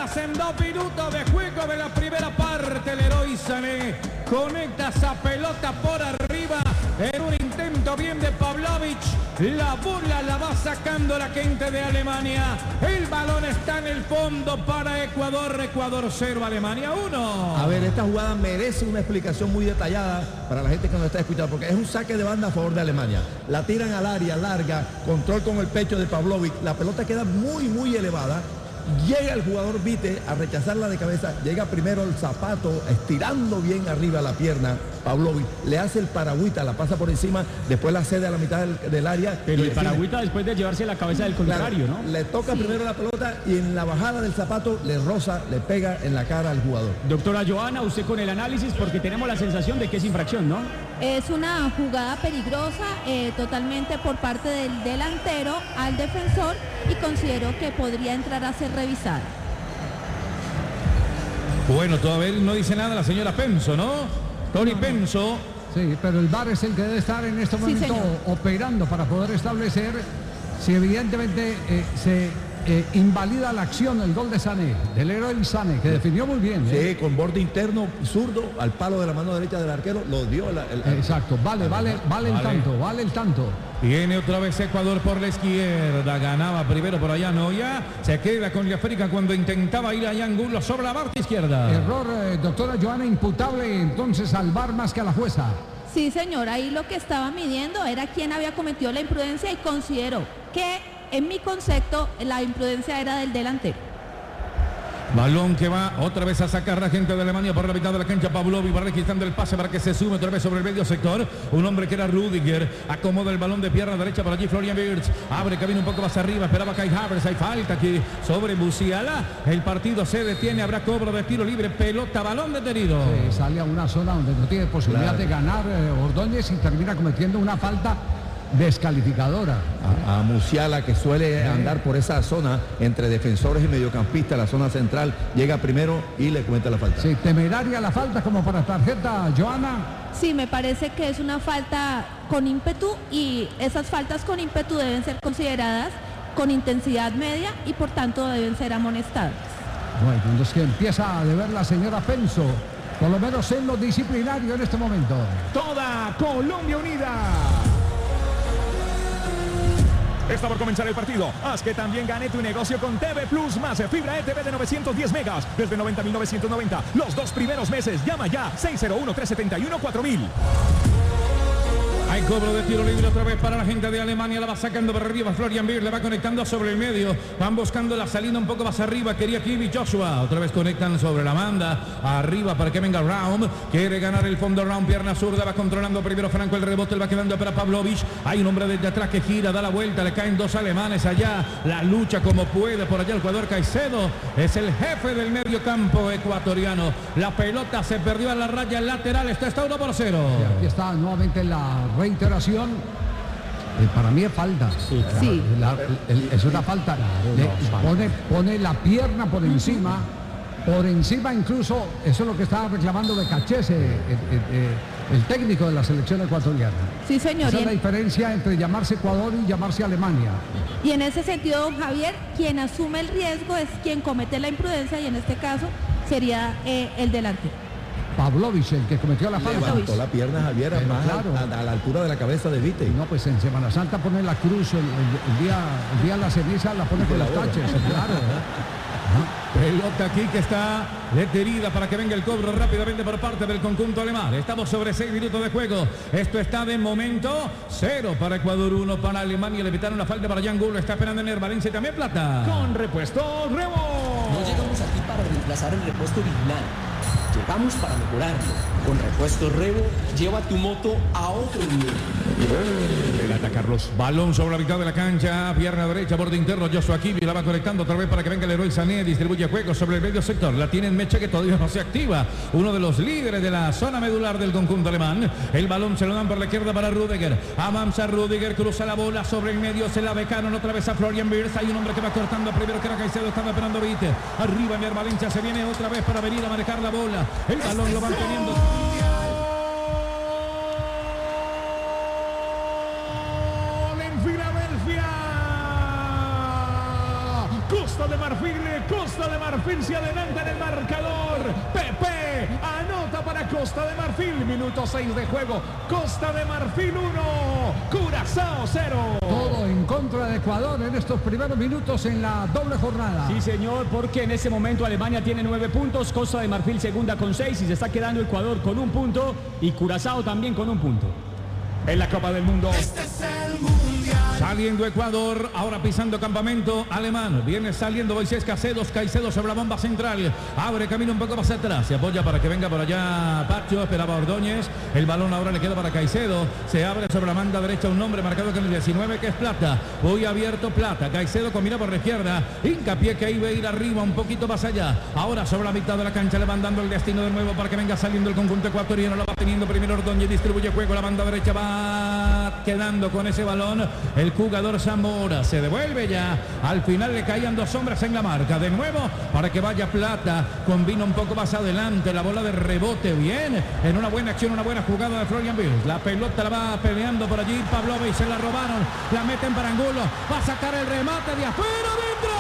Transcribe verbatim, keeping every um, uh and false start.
hacen dos minutos de juego de la primera parte. Leroy Sané conecta esa pelota por arriba en un intento bien de Pavlovic. La bola la va sacando la gente de Alemania. El balón está en el fondo para Ecuador. Ecuador cero, Alemania uno. A ver, esta jugada merece una explicación muy detallada para la gente que nos está escuchando, porque es un saque de banda a favor de Alemania. La tiran al área larga, control con el pecho de Pavlovic. La pelota queda muy, muy elevada. Llega el jugador Vite a rechazarla de cabeza, llega primero el zapato, estirando bien arriba la pierna, Pavlovic, le hace el paragüita, la pasa por encima, después la cede a la mitad del, del área. Pero el paragüita después de llevarse la cabeza del contrario, claro, ¿no? Le toca sí. primero la pelota y en la bajada del zapato le roza, le pega en la cara al jugador. Doctora Joana, usted con el análisis, porque tenemos la sensación de que es infracción, ¿no? Es una jugada peligrosa, eh, totalmente por parte del delantero al defensor, y considero que podría entrar a ser revisada. Bueno, todavía no dice nada la señora Penso, ¿no? Tony no, Penso. Sí, pero el V A R es el que debe estar en este momento sí, operando para poder establecer si evidentemente eh, se eh, invalida la acción, el gol de Sané, del Leroy Sané, que definió muy bien. ¿eh? Sí, con borde interno, zurdo, al palo de la mano derecha del arquero, lo dio. La, el, Exacto, vale, vale, vale, vale el tanto, vale el tanto. Viene otra vez Ecuador por la izquierda, ganaba primero por allá Noya, se queda con África cuando intentaba ir a Yangulo sobre la parte izquierda. Error, eh, doctora Joana, imputable entonces al V A R más que a la jueza. Sí, señor, ahí lo que estaba midiendo era quién había cometido la imprudencia, y considero que en mi concepto la imprudencia era del delantero. Balón que va otra vez a sacar la gente de Alemania por la mitad de la cancha. Pavlovic va registrando el pase para que se sume otra vez sobre el medio sector. Un hombre que era Rudiger. Acomoda el balón de pierna derecha por allí Florian Wirtz. Abre camino un poco más arriba. Esperaba Kai Havertz. Hay falta aquí sobre Musiala. El partido se detiene. Habrá cobro de tiro libre. Pelota, balón detenido. Sí, sale a una zona donde no tiene posibilidad claro. de ganar eh, Ordóñez, y termina cometiendo una falta descalificadora. A, a Musiala, que suele andar por esa zona entre defensores y mediocampistas, la zona central, llega primero y le comete la falta. Sí, temeraria la falta como para tarjeta, Joana. Sí, me parece que es una falta con ímpetu, y esas faltas con ímpetu deben ser consideradas con intensidad media y por tanto deben ser amonestadas. Bueno, es que empieza a deber la señora Penso, por lo menos en lo disciplinario en este momento. Toda Colombia unida. Está por comenzar el partido. Haz que también gane tu negocio con T V Plus más fibra E T V de novecientos diez megas desde noventa mil novecientos noventa. Los dos primeros meses. Llama ya seis cero uno, tres siete uno, cuatro mil. Hay cobro de tiro libre otra vez para la gente de Alemania. La va sacando para arriba Florian Wirtz. Le va conectando sobre el medio. Van buscando la salida un poco más arriba. Quería Kiwi Joshua. Otra vez conectan sobre la banda. Arriba para que venga Raum. Quiere ganar el fondo Raum. Pierna zurda. Va controlando primero Franco el rebote. Le va quedando para Pavlovic. Hay un hombre desde atrás que gira. Da la vuelta. Le caen dos alemanes allá. La lucha como puede. Por allá el jugador Caicedo. Es el jefe del medio campo ecuatoriano. La pelota se perdió a la raya lateral. Esto está uno por cero. Y aquí está nuevamente la reiteración. Eh, para mí es falta. Sí, claro. Sí. La, el, es una falta. Le pone, pone la pierna por encima. Por encima incluso, eso es lo que estaba reclamando de Cachese, el, el, el técnico de la selección ecuatoriana. Sí, señor. Esa es la diferencia entre llamarse Ecuador y llamarse Alemania. Y en ese sentido, don Javier, quien asume el riesgo es quien comete la imprudencia, y en este caso sería eh, el delantero. Pavlovic, el que cometió la falta. Levantó la pierna, Javier, Pero más claro. a, a la altura de la cabeza de Vite. No, pues en Semana Santa pone la cruz, el, el, el día, el día la ceniza la pone con las taches, claro. Pelota aquí que está detenida para que venga el cobro rápidamente por parte del conjunto alemán. Estamos sobre seis minutos de juego. Esto está de momento cero para Ecuador, uno para Alemania. Le pitaron la falta para Yangulo. Está esperando en el Valencia también plata. Con repuesto Remo. No llegamos aquí para reemplazar el repuesto original. Llegamos para mejorarlo. Con repuesto Revo, lleva tu moto a otro nivel. Pelota Carlos. Balón sobre la mitad de la cancha. Pierna derecha, borde interno. Joshua Kiwi la va conectando otra vez para que venga el Leroy Sané. Distribuye juego sobre el medio sector. La tiene en Mecha, que todavía no se activa. Uno de los líderes de la zona medular del conjunto alemán. El balón se lo dan por la izquierda para Rudiger. Avanza Rudiger, cruza la bola sobre el medio. Se la becaron otra vez a Florian Wirtz. Hay un hombre que va cortando primero, que era Caicedo. Estaba esperando Vite. Arriba en el Valencia. Se viene otra vez para venir a manejar la bola. El balón lo van teniendo. En Filadelfia. Costa de Marfil, Costa de Marfil se adelanta en el marcador. Pepe anota para Costa de Marfil, minuto seis de juego. Costa de Marfil uno, Curazao cero. Todo en contra de Ecuador en estos primeros minutos en la doble jornada. Sí, señor, porque en ese momento Alemania tiene nueve puntos, Costa de Marfil segunda con seis y se está quedando Ecuador con un punto y Curazao también con un punto. En la Copa del Mundo. Este es el Mundial. Saliendo Ecuador, ahora pisando campamento alemán. Viene saliendo Moisés Caicedo, Caicedo sobre la bomba central. Abre camino un poco más atrás. Se apoya para que venga por allá Pacho. Esperaba Ordóñez. El balón ahora le queda para Caicedo. Se abre sobre la banda derecha un nombre marcado con el diecinueve que es Plata. Muy abierto Plata. Caicedo combina por la izquierda. Hincapié que iba a ir arriba un poquito más allá. Ahora sobre la mitad de la cancha le van dando el destino de nuevo para que venga saliendo el conjunto ecuatoriano. Lo va teniendo primero Ordóñez. Distribuye juego. La banda derecha va quedando con ese balón el jugador Zamora, se devuelve ya, al final le caían dos hombres en la marca, de nuevo para que vaya Plata, combina un poco más adelante, la bola de rebote, bien, en una buena acción, una buena jugada de Florian Wirtz, la pelota la va peleando por allí Pavlovic, se la robaron, la meten para Angulo, va a sacar el remate de afuera, dentro.